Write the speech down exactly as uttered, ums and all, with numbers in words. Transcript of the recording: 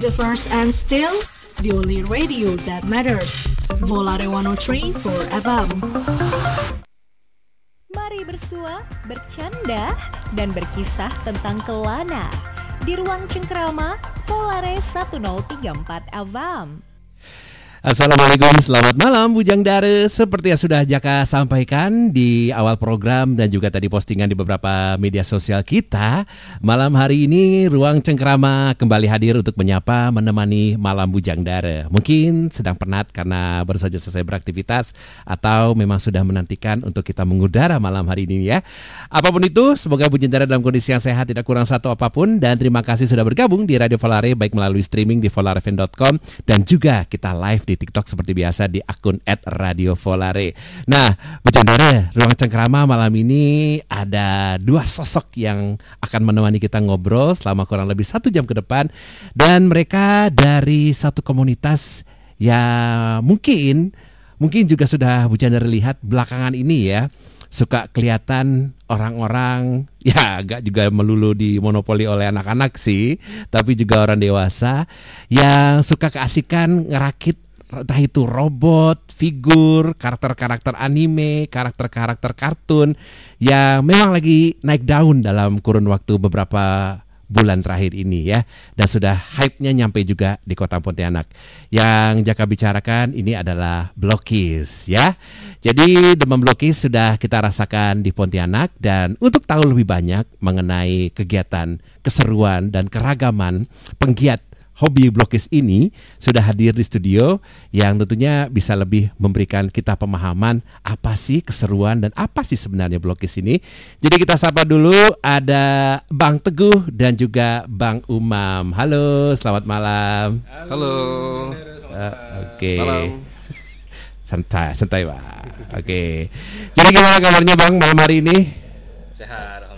The first and still the only radio that matters. Volare seratus tiga koma empat F M. Mari bersua, bercanda, dan berkisah tentang kelana di ruang cengkerama Volare seratus tiga puluh empat F M. Assalamualaikum, selamat malam Bujang Dara. Seperti yang sudah Jaka sampaikan di awal program dan juga tadi postingan di beberapa media sosial kita, malam hari ini Ruang Cengkerama kembali hadir untuk menyapa, menemani malam Bujang Dara. Mungkin sedang penat karena baru saja selesai beraktivitas atau memang sudah menantikan untuk kita mengudara malam hari ini ya. Apapun itu, semoga Bujang Dara dalam kondisi yang sehat, tidak kurang satu apapun. Dan terima kasih sudah bergabung di Radio Volare, baik melalui streaming di volare f m dot com dan juga kita live di TikTok seperti biasa di akun et radio volare. Nah, Bujang Dara, Ruang Cengkerama malam ini ada dua sosok yang akan menemani kita ngobrol selama kurang lebih satu jam ke depan. Dan mereka dari satu komunitas yang mungkin Mungkin juga sudah Bujang Dara lihat belakangan ini ya, suka kelihatan orang-orang ya agak juga melulu dimonopoli oleh anak-anak sih, tapi juga orang dewasa yang suka keasikan ngerakit entah itu robot, figur, karakter-karakter anime, karakter-karakter kartun yang memang lagi naik daun dalam kurun waktu beberapa bulan terakhir ini ya. Dan sudah hype-nya nyampe juga di kota Pontianak. Yang Jaka bicarakan ini adalah Blokis ya. Jadi demam Blokis sudah kita rasakan di Pontianak. Dan untuk tahu lebih banyak mengenai kegiatan, keseruan, dan keragaman penggiat hobi Blokis ini, sudah hadir di studio yang tentunya bisa lebih memberikan kita pemahaman apa sih keseruan dan apa sih sebenarnya Blokis ini. Jadi kita sapa dulu, ada Bang Teguh dan juga Bang Umam. Halo, selamat malam. Halo. Uh, Oke. Okay. Santai, santai Pak. Oke. Okay. Jadi gimana kabarnya Bang malam hari ini? Sehat.